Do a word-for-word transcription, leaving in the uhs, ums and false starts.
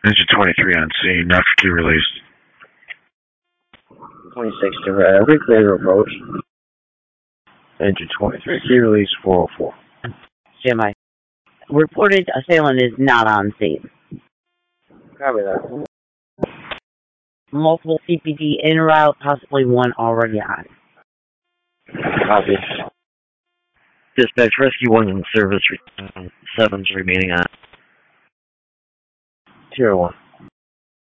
Engine twenty-three on scene, not for key release. twenty-six to uh, we're clear to approach. Engine twenty-three, key release four oh four. Stand by. Reported assailant is not on scene. Copy that. Multiple C P D en route, possibly one already on. Copy. Dispatch, rescue one's in service, seven's remaining on. Tier one.